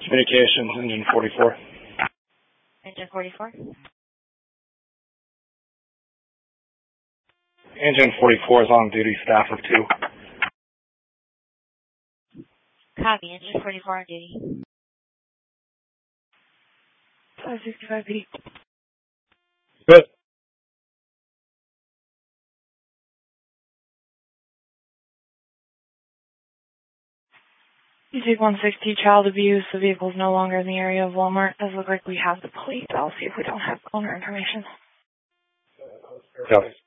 Communications, engine 44. Engine 44? Engine 44 is on duty, staff of 2. Copy, engine 44 on duty. 565 PD. Good. UC 160, child abuse. The vehicle is no longer in the area of Walmart. Does look like we have the plate. I'll see if we don't have owner information. Yep.